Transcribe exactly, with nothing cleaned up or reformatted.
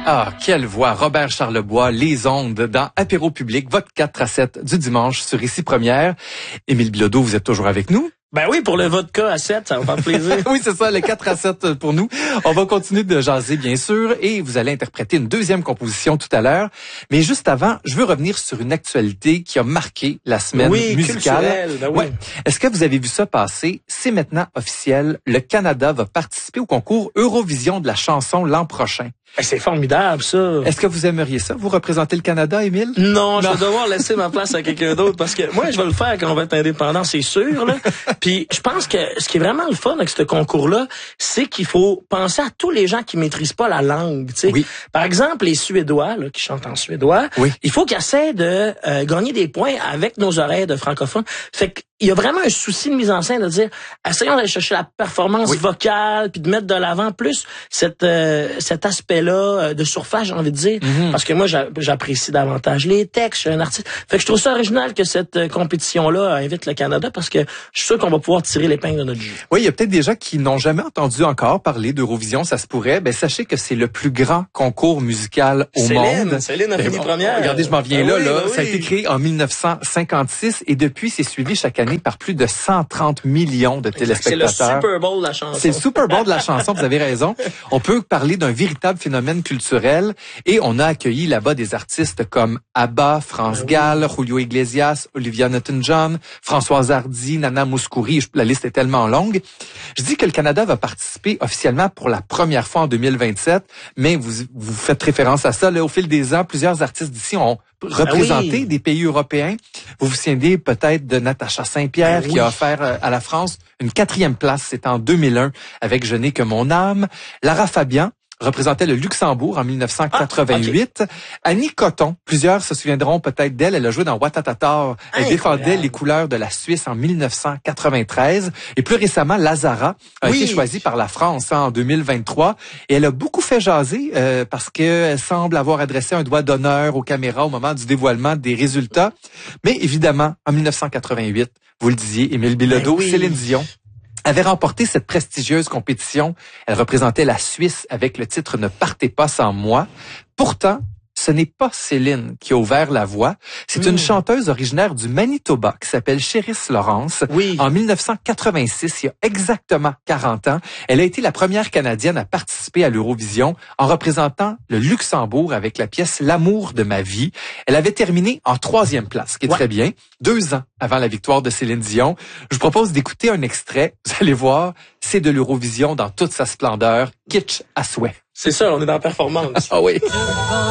Ah, quelle voix! Robert Charlebois, Les Ondes, dans Apéro Public, votre quatre à sept du dimanche sur Ici Première. Émile Bilodeau, vous êtes toujours avec nous? Ben oui, pour le vodka à sept, ça va faire plaisir. Oui, c'est ça, les quatre à sept pour nous. On va continuer de jaser, bien sûr, et vous allez interpréter une deuxième composition tout à l'heure. Mais juste avant, je veux revenir sur une actualité qui a marqué la semaine oui, musicale. Ben oui, ouais. Est-ce que vous avez vu ça passer? C'est maintenant officiel. Le Canada va participer au concours Eurovision de la chanson l'an prochain. Ben, c'est formidable, ça. Est-ce que vous aimeriez ça, vous représenter le Canada, Émile? Non, non, je vais devoir laisser ma place à quelqu'un d'autre parce que moi, je vais le faire quand on va être indépendant, c'est sûr, là. Puis, je pense que ce qui est vraiment le fun avec ce concours-là, c'est qu'il faut penser à tous les gens qui maîtrisent pas la langue, tu sais. Oui. Par exemple, les Suédois, là, qui chantent en suédois. Oui. Il faut qu'ils essaient de euh, gagner des points avec nos oreilles de francophones. Fait que, il y a vraiment un souci de mise en scène de dire, essayons d'aller chercher la performance oui. vocale puis de mettre de l'avant plus cette, euh, cet aspect-là euh, de surface, j'ai envie de dire. Mm-hmm. Parce que moi, j'apprécie davantage les textes, je suis un artiste. Fait que je trouve ça original que cette euh, compétition-là invite le Canada parce que je suis sûr qu'on va pouvoir tirer l'épingle de notre jeu. Oui, il y a peut-être des gens qui n'ont jamais entendu encore parler d'Eurovision, ça se pourrait. Ben, sachez que c'est le plus grand concours musical au Céline, monde. Céline a ben, fini bon, première. Regardez, je m'en viens ben là, oui, là. Ben ça oui. a été créé en mille neuf cent cinquante-six et depuis, c'est suivi chaque année par plus de cent trente millions de téléspectateurs. C'est le Super Bowl de la chanson. C'est le Super Bowl de la chanson, vous avez raison. On peut parler d'un véritable phénomène culturel et on a accueilli là-bas des artistes comme ABBA, France Gall, Julio Iglesias, Olivia Newton-John, Françoise Hardy, Nana Mouskouri, la liste est tellement longue. Je dis que le Canada va participer officiellement pour la première fois en deux mille vingt-sept, mais vous, vous faites référence à ça. Là, au fil des ans, plusieurs artistes d'ici ont représenté oui. des pays européens. Vous vous souvenez peut-être de Natacha Saint-Pierre ben qui oui. a offert à la France une quatrième place, c'est en deux mille un avec Je n'ai que mon âme. Lara Fabian représentait le Luxembourg en mille neuf cent quatre-vingt-huit. Ah, okay. Annie Cotton, plusieurs se souviendront peut-être d'elle, elle a joué dans Ouattatatar. Elle Incroyable. défendait les couleurs de la Suisse en mille neuf cent quatre-vingt-treize. Et plus récemment, Lazara a oui. été choisie par la France hein, en deux mille vingt-trois. Et elle a beaucoup fait jaser euh, parce qu'elle semble avoir adressé un doigt d'honneur aux caméras au moment du dévoilement des résultats. Mais évidemment, en mille neuf cent quatre-vingt-huit, vous le disiez, Émile Bilodeau, ben oui. Céline Dion avait remporté cette prestigieuse compétition. Elle représentait la Suisse avec le titre « Ne partez pas sans moi ». Pourtant, ce n'est pas Céline qui a ouvert la voie. C'est mmh. une chanteuse originaire du Manitoba qui s'appelle Cherise Lawrence. Oui. En mille neuf cent quatre-vingt-six, il y a exactement quarante ans, elle a été la première Canadienne à participer à l'Eurovision en représentant le Luxembourg avec la pièce « L'amour de ma vie ». Elle avait terminé en troisième place, ce qui est ouais. très bien, deux ans avant la victoire de Céline Dion. Je vous propose d'écouter un extrait. Vous allez voir, c'est de l'Eurovision dans toute sa splendeur, kitsch à souhait. C'est ça, on est dans la performance. Ah oui.